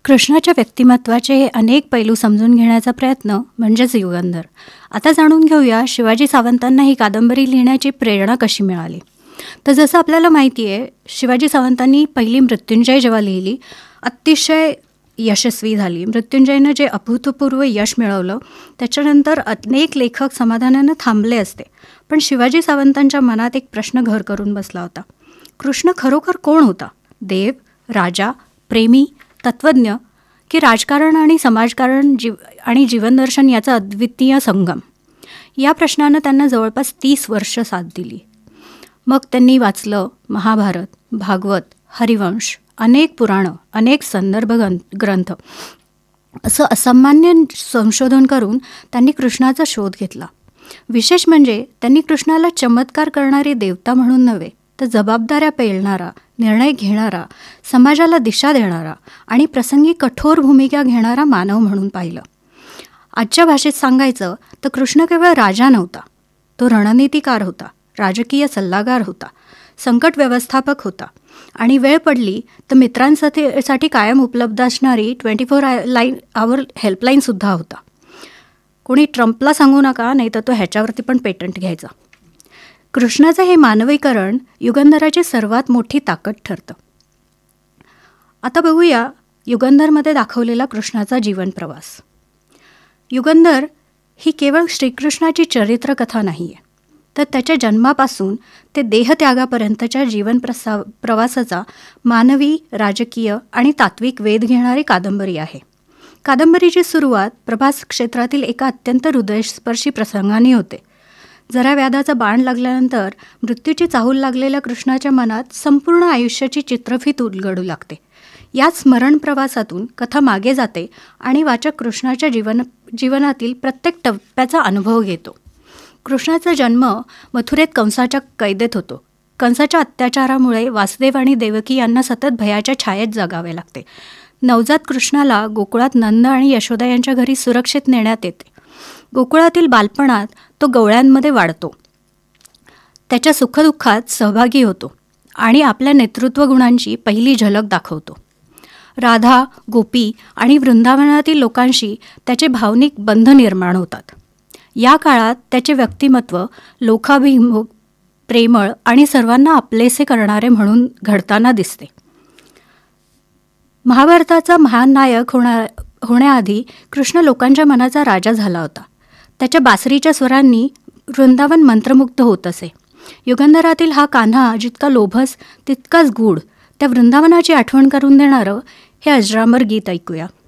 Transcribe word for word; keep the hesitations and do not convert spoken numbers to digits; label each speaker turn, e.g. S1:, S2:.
S1: कृष्णाच्या व्यक्तिमत्वाचे अनेक पैलू समजून घेण्याचा प्रयत्न म्हणजेच युगंधर. आता जाणून घेऊया शिवाजी सावंतांना ही कादंबरी लिहिण्याची प्रेरणा कशी मिळाली. तर जसं आपल्याला माहिती आहे, शिवाजी सावंतांनी पहिली मृत्युंजय जेव्हा लिहिली, अतिशय यशस्वी झाली. मृत्युंजयनं जे अभूतपूर्व यश मिळवलं त्याच्यानंतर अनेक लेखक समाधानानं थांबले असते. पण शिवाजी सावंतांच्या मनात एक प्रश्न घर करून बसला होता. कृष्ण खरोखर कोण होता? देव, राजा, प्रेमी, तत्त्वज्ञ की राजकारण आणि समाजकारण जीव आणि जीवनदर्शन याचा अद्वितीय संगम? या प्रश्नानं त्यांना जवळपास तीस वर्ष साथ दिली. मग त्यांनी वाचलं महाभारत, भागवत, हरिवंश, अनेक पुराणं, अनेक संदर्भ ग्रंथ. असं असामान्य संशोधन करून त्यांनी कृष्णाचा शोध घेतला. विशेष म्हणजे त्यांनी कृष्णाला चमत्कार करणारी देवता म्हणून नव्हे, तर जबाबदाऱ्या पेलणारा, निर्णय घेणारा, समाजाला दिशा देणारा आणि प्रसंगी कठोर भूमिका घेणारा मानव म्हणून पाहिलं. आजच्या भाषेत सांगायचं तर कृष्ण केवळ राजा नव्हता, तो रणनीतिकार होता, राजकीय सल्लागार होता, संकट व्यवस्थापक होता आणि वेळ पडली तर मित्रांसाठी साठी कायम उपलब्ध असणारी ट्वेंटी फोर लाईन आवर हेल्पलाईनसुद्धा होता. कोणी ट्रम्पला सांगू नका, नाही तर तो ह्याच्यावरती पण पेटंट घ्यायचा. कृष्णाचं हे मानवीकरण युगंधराची सर्वात मोठी ताकद ठरतं. आता बघूया युगंधरमध्ये दाखवलेला कृष्णाचा जीवन प्रवास. युगंधर ही केवळ श्रीकृष्णाची चरित्रकथा नाही आहे, तर त्याच्या जन्मापासून ते देहत्यागापर्यंतच्या जीवन प्रसा प्रवासाचा मानवी, राजकीय आणि तात्विक वेध घेणारी कादंबरी आहे. कादंबरीची सुरुवात प्रभास क्षेत्रातील एका अत्यंत हृदयस्पर्शी प्रसंगाने होते. जरा व्याधाचा बाण लागल्यानंतर मृत्यूची चाहूल लागलेल्या कृष्णाच्या मनात संपूर्ण आयुष्याची चित्रफीत उलगडू लागते. याच स्मरण प्रवासातून कथा मागे जाते आणि वाचक कृष्णाच्या जीवन जीवनातील प्रत्येक टप्प्याचा अनुभव घेतो. कृष्णाचा जन्म मथुरेत कंसाच्या कैदेत होतो. कंसाच्या अत्याचारामुळे वासुदेव आणि देवकी यांना सतत भयाच्या छायेत जगावे लागते. नवजात कृष्णाला गोकुळात नंद आणि यशोदा यांच्या घरी सुरक्षित नेण्यात येते. गोकुळातील बालपणात तो गवळ्यांमध्ये वाढतो, त्याच्या सुखदुःखात सहभागी होतो आणि आपल्या नेतृत्व गुणांची पहिली झलक दाखवतो. राधा, गोपी आणि वृंदावनातील लोकांशी त्याचे भावनिक बंध निर्माण होतात. या काळात त्याचे व्यक्तिमत्व लोकाभिमुख, प्रेमळ आणि सर्वांना आपलेसे करणारे म्हणून घडताना दिसते. महाभारताचा महान नायक होणार होण्याआधी कृष्ण लोकांच्या मनाचा राजा झाला होता. त्याच्या बासरीच्या स्वरांनी वृंदावन मंत्रमुग्ध होत असे. युगंधरातील हा कान्हा जितका लोभस तितकाच गूढ, त्या वृंदावनाची आठवण करून देणारं हे अजरामर गीत ऐकूया.